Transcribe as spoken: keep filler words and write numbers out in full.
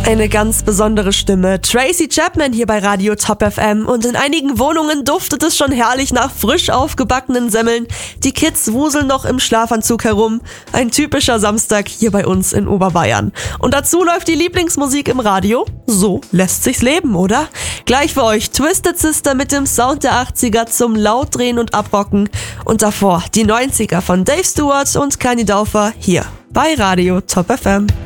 Eine ganz besondere Stimme. Tracy Chapman hier bei Radio Top F M. Und in einigen Wohnungen duftet es schon herrlich nach frisch aufgebackenen Semmeln. Die Kids wuseln noch im Schlafanzug herum. Ein typischer Samstag hier bei uns in Oberbayern. Und dazu läuft die Lieblingsmusik im Radio. So lässt sich's leben, oder? Gleich für euch Twisted Sister mit dem Sound der achtziger zum Lautdrehen und Abrocken. Und davor die neunziger von Dave Stewart und Kanye Daufer hier bei Radio Top F M.